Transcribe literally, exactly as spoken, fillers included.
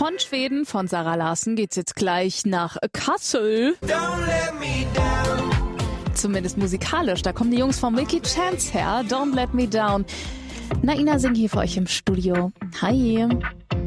Von Schweden, von Zara Larsson, geht's jetzt gleich nach Kassel. Don't let me down. Zumindest musikalisch. Da kommen die Jungs von Milky Chance her. Don't Let Me Down. Naina Singh hier für euch im Studio. Hi.